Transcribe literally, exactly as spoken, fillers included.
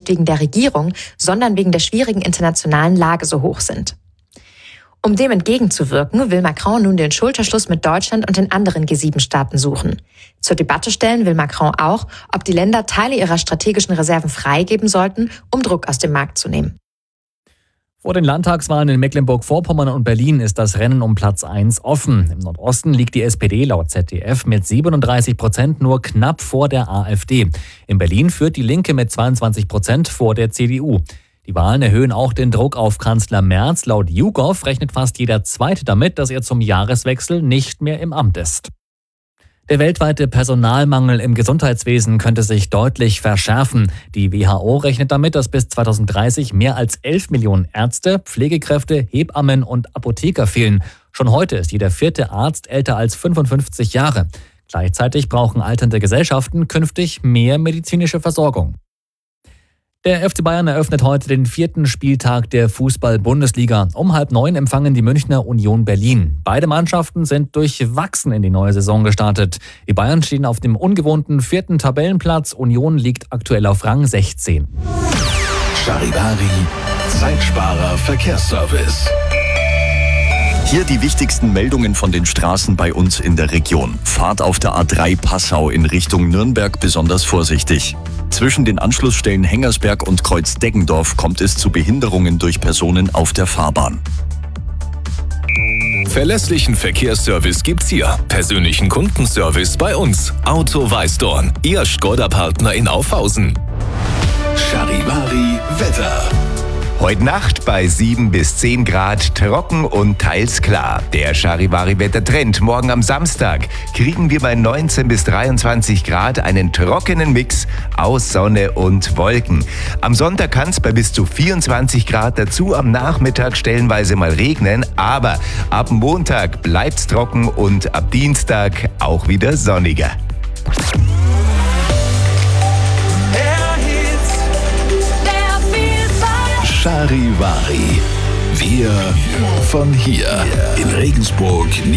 wegen der Regierung, sondern wegen der schwierigen internationalen Lage so hoch sind. Um dem entgegenzuwirken, will Macron nun den Schulterschluss mit Deutschland und den anderen G sieben Staaten suchen. Zur Debatte stellen will Macron auch, ob die Länder Teile ihrer strategischen Reserven freigeben sollten, um Druck aus dem Markt zu nehmen. Vor den Landtagswahlen in Mecklenburg-Vorpommern und Berlin ist das Rennen um Platz eins offen. Im Nordosten liegt die S P D laut Z D F mit siebenunddreißig Prozent nur knapp vor der AfD. In Berlin führt die Linke mit zweiundzwanzig Prozent vor der C D U. Die Wahlen erhöhen auch den Druck auf Kanzler Merz. Laut YouGov rechnet fast jeder Zweite damit, dass er zum Jahreswechsel nicht mehr im Amt ist. Der weltweite Personalmangel im Gesundheitswesen könnte sich deutlich verschärfen. Die W H O rechnet damit, dass bis zweitausenddreißig mehr als elf Millionen Ärzte, Pflegekräfte, Hebammen und Apotheker fehlen. Schon heute ist jeder vierte Arzt älter als fünfundfünfzig Jahre. Gleichzeitig brauchen alternde Gesellschaften künftig mehr medizinische Versorgung. Der F C Bayern eröffnet heute den vierten Spieltag der Fußball-Bundesliga. Um halb neun empfangen die Münchner Union Berlin. Beide Mannschaften sind durchwachsen in die neue Saison gestartet. Die Bayern stehen auf dem ungewohnten vierten Tabellenplatz. Union liegt aktuell auf Rang sechzehn. Charivari, Zeitsparer Verkehrsservice. Hier die wichtigsten Meldungen von den Straßen bei uns in der Region. Fahrt auf der A drei Passau in Richtung Nürnberg besonders vorsichtig. Zwischen den Anschlussstellen Hengersberg und Kreuz-Deggendorf kommt es zu Behinderungen durch Personen auf der Fahrbahn. Verlässlichen Verkehrsservice gibt's hier. Persönlichen Kundenservice bei uns. Auto Weißdorn, Ihr Skoda-Partner in Aufhausen. Charivari Wetter. Heute Nacht bei sieben bis zehn Grad, trocken und teils klar. Der Charivari-Wettertrend. Morgen am Samstag kriegen wir bei neunzehn bis dreiundzwanzig Grad einen trockenen Mix aus Sonne und Wolken. Am Sonntag kann es bei bis zu vierundzwanzig Grad dazu am Nachmittag stellenweise mal regnen, aber ab Montag bleibt's trocken und ab Dienstag auch wieder sonniger. Charivari. Wir von hier in Regensburg.